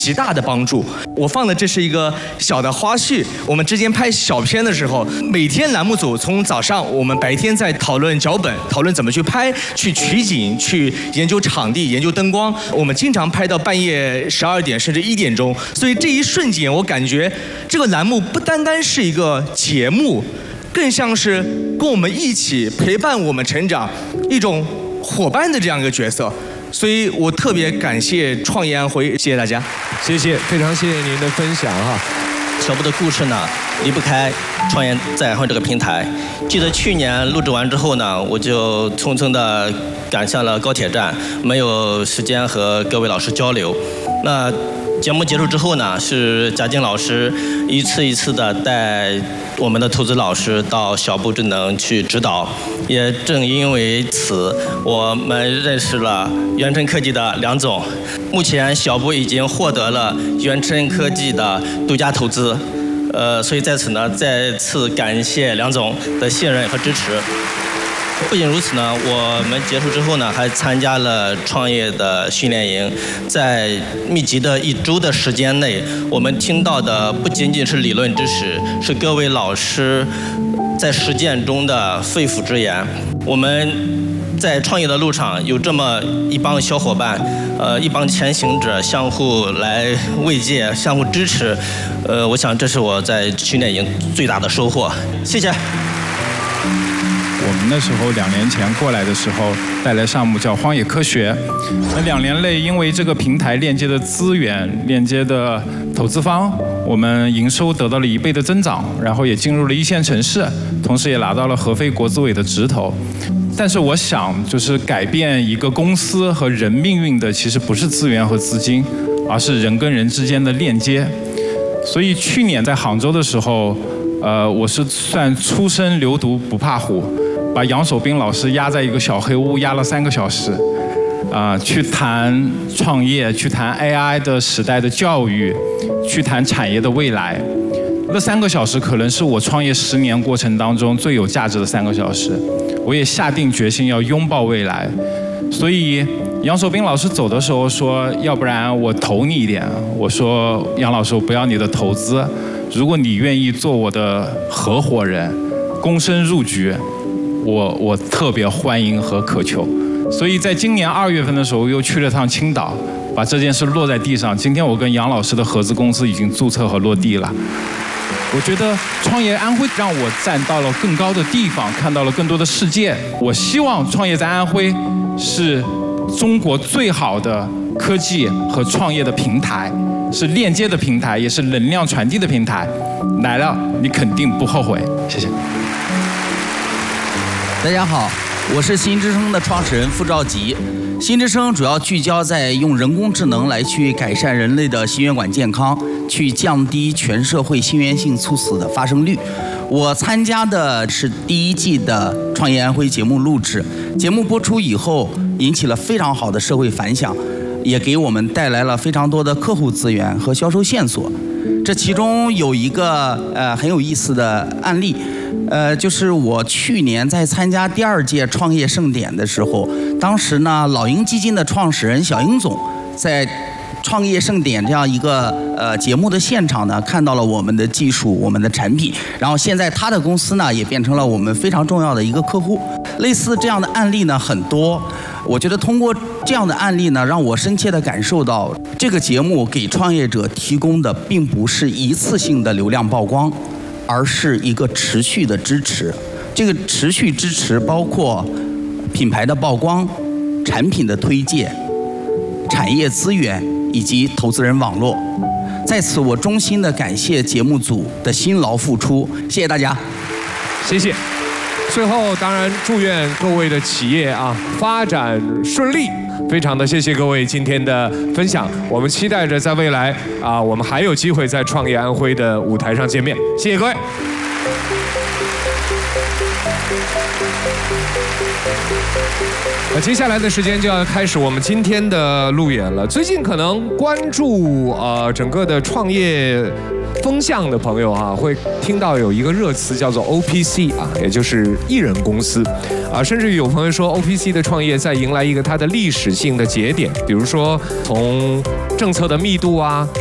极大的帮助。我放的这是一个小的花絮，我们之前拍小片的时候，每天栏目组从早上我们白天在讨论脚本，讨论怎么去拍、去取景、去研究场地、研究灯光，我们经常拍到半夜12点甚至1点钟。所以这一瞬间，我感觉这个栏目不单单是一个节目，更像是跟我们一起陪伴我们成长一种伙伴的这样一个角色。所以我特别感谢创业安徽，谢谢大家。 谢谢，非常谢谢您的分享哈。 小布的故事呢，离不开创业在安徽这个平台。记得去年录制完之后呢，我就匆匆的赶向了高铁站，没有时间和各位老师交流。那节目结束之后呢，是贾静老师一次一次的带我们的投资老师到小布智能去指导。也正因为此，我们认识了元琛科技的梁总。目前小布已经获得了元琛科技的独家投资，所以在此呢，再次感谢梁总的信任和支持。不仅如此呢，我们结束之后呢，还参加了创业的训练营。在密集的1周的时间内，我们听到的不仅仅是理论知识，是各位老师在实践中的肺腑之言。我们在创业的路上有这么一帮小伙伴，一帮前行者相互来慰藉、相互支持。我想这是我在训练营最大的收获。谢谢。 我们那时候2年前过来的时候，带来项目叫荒野科学。那2年内，因为这个平台链接的资源、链接的投资方，我们营收得到了1倍的增长，然后也进入了1线城市，同时也拿到了合肥国资委的直投。但是我想，就是改变一个公司和人命运的，其实不是资源和资金，而是人跟人之间的链接。所以去年在杭州的时候，我是算初生牛犊不怕虎。把杨守斌老师压在一个小黑屋，压了3个小时，去谈创业，去谈 AI 的时代的教育，去谈产业的未来。那3个小时可能是我创业10年过程当中最有价值的3个小时。我也下定决心要拥抱未来。所以杨守斌老师走的时候说，要不然我投你一点。我说杨老师，我不要你的投资，如果你愿意做我的合伙人，躬身入局。我特别欢迎和渴求，所以在今年2月份的时候又去了趟青岛，把这件事落在地上。今天我跟杨老师的合资公司已经注册和落地了。我觉得创业安徽让我站到了更高的地方，看到了更多的世界。我希望创业在安徽是中国最好的科技和创业的平台，是链接的平台，也是能量传递的平台。来了，你肯定不后悔。谢谢。 大家好，我是新之声的创始人付兆吉。新之声主要聚焦在用人工智能来去改善人类的心血管健康，去降低全社会心源性猝死的发生率。我参加的是第1季的创业安徽节目录制，节目播出以后引起了非常好的社会反响，也给我们带来了非常多的客户资源和销售线索。这其中有一个很有意思的案例。就是我去年在参加第2届创业盛典的时候，当时呢，老鹰基金的创始人小鹰总在创业盛典这样一个节目的现场呢，看到了我们的技术、我们的产品，然后现在他的公司呢也变成了我们非常重要的一个客户。类似这样的案例呢很多，我觉得通过这样的案例呢，让我深切地感受到，这个节目给创业者提供的并不是一次性的流量曝光，而是一个持续的支持。这个持续支持包括品牌的曝光、产品的推荐、产业资源以及投资人网络。在此，我衷心的感谢节目组的辛劳付出，谢谢大家。 谢谢。最后，当然祝愿各位的企业发展顺利。非常的谢谢各位今天的分享，我们期待着在未来我们还有机会在创业安徽的舞台上见面。谢谢各位。接下来的时间就要开始我们今天的路演了。最近可能关注整个的创业风向的朋友啊，会听到有一个热词叫做 OPC 啊，也就是艺人公司啊，甚至于有朋友说 OPC 的创业在迎来一个它的历史性的节点，比如说从政策的密度啊、